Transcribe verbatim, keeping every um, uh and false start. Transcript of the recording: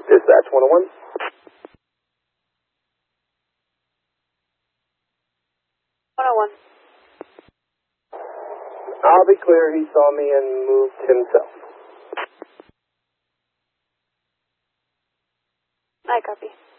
Dispatch one oh one. one oh one. I'll be clear, he saw me and moved himself. I copy.